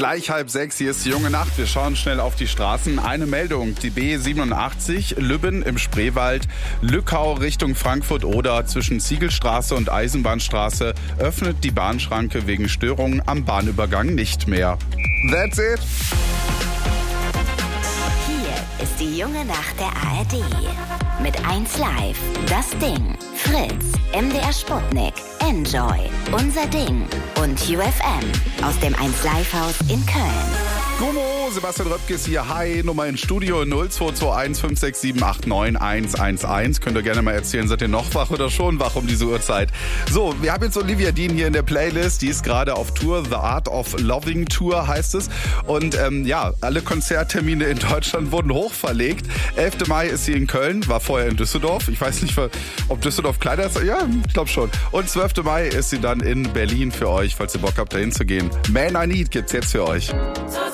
Gleich 5:30, hier ist die junge Nacht. Wir schauen schnell auf die Straßen. Eine Meldung, die B87, Lübben im Spreewald, Lückau Richtung Frankfurt oder zwischen Ziegelstraße und Eisenbahnstraße öffnet die Bahnschranke wegen Störungen am Bahnübergang nicht mehr. That's it. Hier ist die junge Nacht der ARD. Mit 1 Live, das Ding, Fritz, MDR Sputnik, Enjoy, Unser Ding und UFM aus dem 1 Live Haus in Köln. Gummo, Sebastian Röpkes hier. Hi, Nummer ins Studio 0221 567 89111. Könnt ihr gerne mal erzählen, seid ihr noch wach oder schon wach um diese Uhrzeit? So, wir haben jetzt Olivia Dean hier in der Playlist. Die ist gerade auf Tour. The Art of Loving Tour heißt es. Und alle Konzerttermine in Deutschland wurden hochverlegt. 11. Mai ist sie in Köln, war vorher in Düsseldorf. Ich weiß nicht, ob Düsseldorf kleiner ist. Ja, ich glaube schon. Und 12. Mai ist sie dann in Berlin für euch, falls ihr Bock habt, da hinzugehen. Man I Need gibt's jetzt für euch.